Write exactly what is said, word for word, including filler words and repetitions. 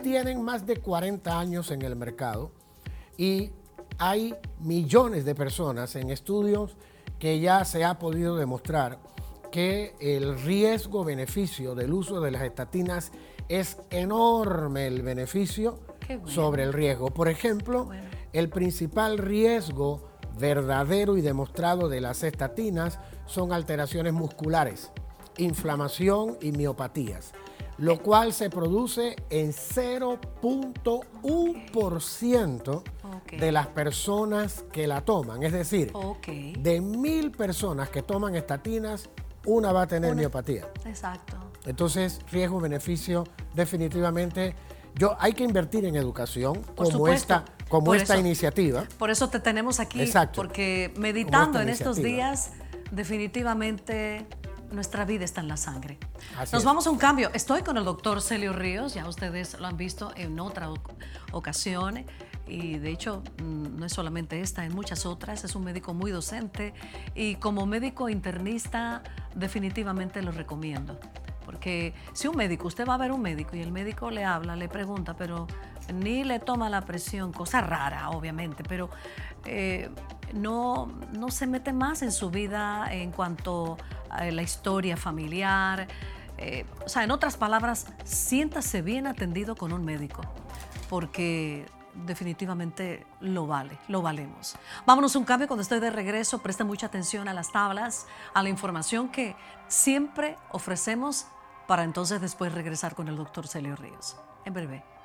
tienen más de cuarenta años en el mercado y hay millones de personas en estudios que ya se ha podido demostrar que el riesgo-beneficio del uso de las estatinas es enorme, el beneficio bueno. sobre el riesgo. Por ejemplo, bueno. el principal riesgo verdadero y demostrado de las estatinas son alteraciones musculares, inflamación y miopatías, lo cual se produce en cero punto uno por ciento okay. de las personas que la toman. Es decir, okay. de mil personas que toman estatinas, una va a tener una. miopatía. Exacto. Entonces, riesgo-beneficio, definitivamente, yo, hay que invertir en educación Por como esta, como esta eso, iniciativa. Por eso te tenemos aquí, Exacto. porque meditando en estos días, definitivamente nuestra vida está en la sangre. Así Nos es. vamos a un cambio. Estoy con el doctor Celio Ríos, ya ustedes lo han visto en otra ocasión, y de hecho no es solamente esta, en muchas otras. Es un médico muy docente y como médico internista definitivamente lo recomiendo. Porque si un médico, usted va a ver un médico y el médico le habla, le pregunta, pero ni le toma la presión, cosa rara obviamente, pero eh, no, no se mete más en su vida en cuanto a la historia familiar. Eh, o sea, en otras palabras, siéntase bien atendido con un médico, porque definitivamente lo vale, lo valemos. Vámonos a un cambio. Cuando estoy de regreso, presten mucha atención a las tablas, a la información que siempre ofrecemos, para entonces después regresar con el doctor Celio Ríos. En breve.